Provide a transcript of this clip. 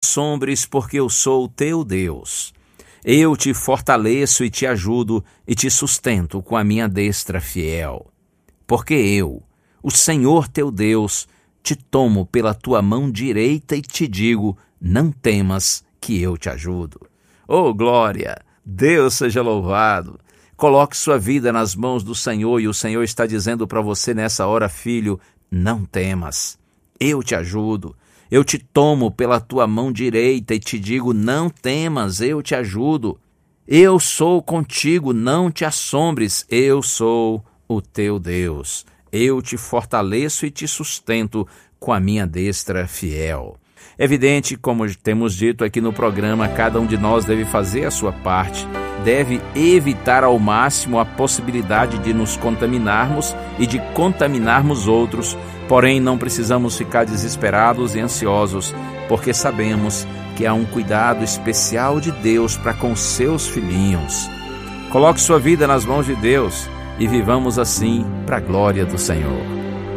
assombres, porque eu sou o teu Deus. Eu te fortaleço e te ajudo e te sustento com a minha destra fiel. Porque eu, o Senhor teu Deus, te tomo pela tua mão direita e te digo, não temas, que eu te ajudo. Oh, glória! Deus seja louvado! Coloque sua vida nas mãos do Senhor e o Senhor está dizendo para você nessa hora, filho, não temas, eu te ajudo. Eu te tomo pela tua mão direita e te digo, não temas, eu te ajudo. Eu sou contigo, não te assombres, eu sou o teu Deus. Eu te fortaleço e te sustento com a minha destra fiel. Evidente, como temos dito aqui no programa, cada um de nós deve fazer a sua parte, deve evitar ao máximo a possibilidade de nos contaminarmos e de contaminarmos outros, porém não precisamos ficar desesperados e ansiosos, porque sabemos que há um cuidado especial de Deus para com seus filhinhos. Coloque sua vida nas mãos de Deus e vivamos assim para a glória do Senhor.